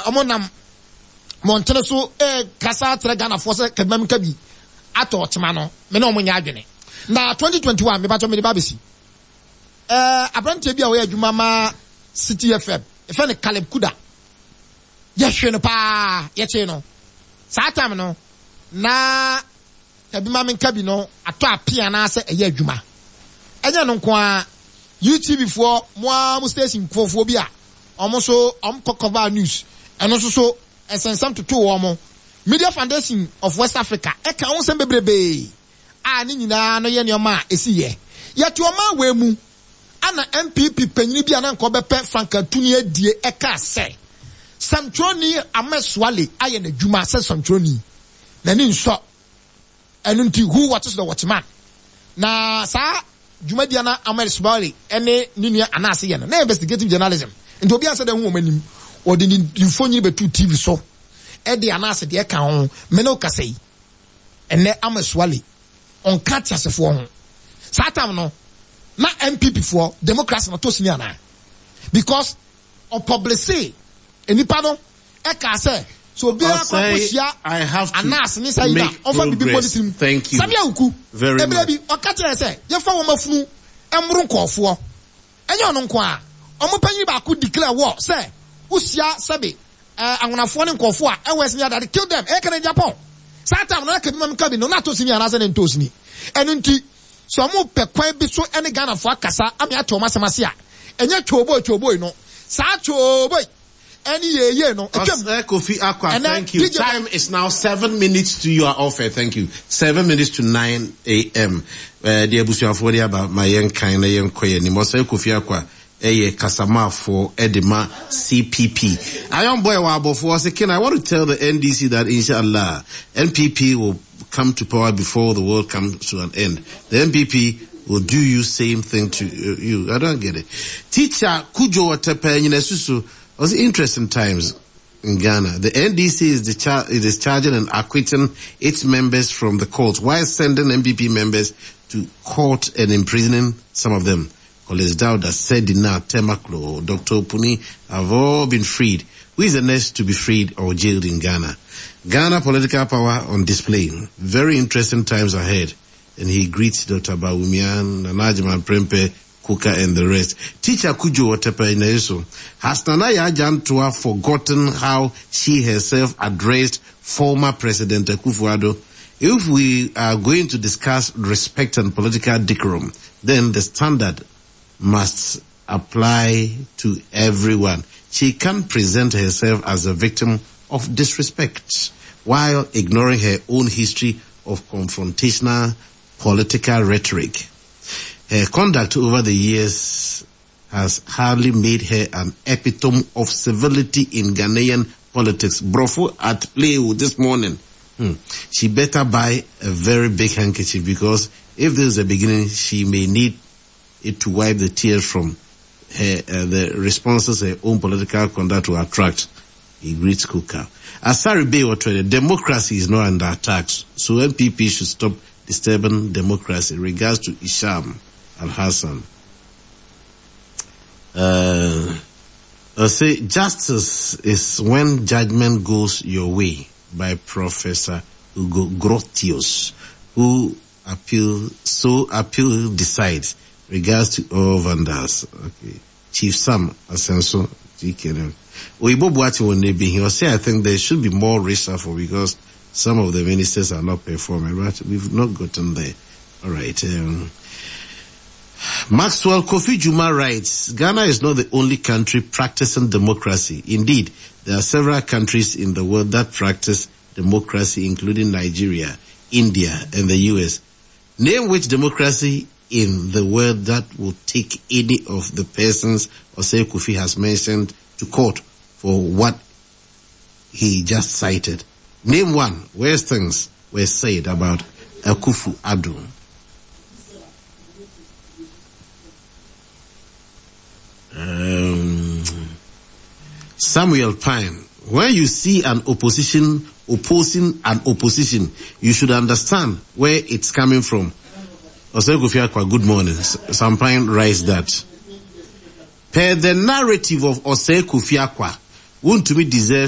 omonam montene so kasa tra Ghana for se kabam kabi ato otema no me na omonya adwene na 2021 me bacho me de babesi abrante bi a we adwuma ma City FM efe ne Caleb Kuda yehwe no pa yeche no saa time no na kabima men kabi no ato apia na se eye adwuma enya no nko a YouTube for mo station fofo bi a omo so cover news eno so essential to omo Media Foundation of West Africa e ka won sem bebrebe a ni nyina no ye neoma esi ye to oma we mu ana MPP panyini bi ana nko bepe Franka Tuni adie e ka se Samtroni Ameswale aye na dwuma se Samtroni na ni nso enu nti what is the watchman na sa dwuma dia na Ameswale ene ninua anase ye na investigative journalism nti obi asa da hu omanim odi ni infoni betu TV so e de anase de ka ho me no kasei ene Ameswale on kat yasefo ho satam no na MPP for democracy no to sini ana because of publicity enipa no e ka say so be akosia I have to anas ni say na over bibi politim thank you sabia uku very much bi o ka tell say ye fa wo mafunu emru nkofo enye ono nko a omo panyi ba ku declare war say usia sabe anwonafo ne nkofo a e wes ni adade kill them e kan Japan satam no ka bi mam ka bi no na to sini ana say na to sini enu nti so mo pe kwan bi so ene Ghana fo akasa ami ato masemase a enye chobo no sa chobo any ye no Kofi Akwa, thank you. Time is now 7 minutes to your offer. Thank you. 7 minutes to 9 a.m. Dear Busuafo dia ba mayen kan na yen koye ni mo say Kofi Akwa eye kasama for Edema CPP. Iron boy wa abofo say I want to tell the NDC that inshallah NPP will come to power before the world comes to an end. The NPP will do you same thing to you. I don't get it. Teacher Kujo Watepe Nyesusu was interesting times in Ghana. The NDC is charging and acquitting its members from the court while sending MPP members to court and imprisoning some of them. College Dauda, Sedina, Temaklo, Dr. Opuni have all been freed. Who is the next to be freed or jailed in Ghana? Ghana political power on display. Very interesting times ahead. And he greets Dr. Bawumian, Nanajiman Prempe, Kuka and the rest. Teacher Kujo Watepe Ineso, has Nanaya Jantua forgotten how she herself addressed former President Akufo-Addo? If we are going to discuss respect and political decorum, then the standard must apply to everyone. She can't present herself as a victim of disrespect while ignoring her own history of confrontational political rhetoric. Her conduct over the years has hardly made her an epitome of civility in Ghanaian politics. Brofo at play this morning. She better buy a very big handkerchief because if this is the beginning, she may need it to wipe the tears from her, the responses her own political conduct to attract. He greets Kuka. Asari Bey or democracy is not under attack, so MPP should stop disturbing democracy. Regards to Isham Al-Hassan. I say justice is when judgment goes your way by Professor Hugo Grotius, who appeal decides. Regards to all vandals. Okay. Chief Sam Asenso, GKN. Oibo Buati will be here. Say I think there should be more reshuffle because some of the ministers are not performing, but we've not gotten there. All right. Maxwell Kofi Juma writes, Ghana is not the only country practicing democracy. Indeed, there are several countries in the world that practice democracy, including Nigeria, India, and the US. Name which democracy in the world that will take any of the persons Osei Kofi has mentioned to court for what he just cited. Name one where things were said about Akufo-Addo. Samuel Pine, when you see an opposition opposing an opposition, you should understand where it's coming from. Osei Kofi Akwa, good morning. Sampine writes that per the narrative of Osei Kofi Akwa, won't we deserve